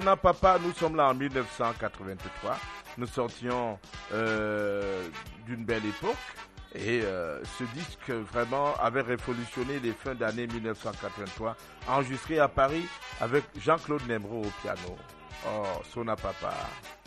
Sona Papa, nous sommes là en 1983. Nous sortions d'une belle époque. Et ce disque vraiment avait révolutionné les fins d'année 1983, enregistré à Paris avec Jean-Claude Nembro au piano. Oh, Sona Papa.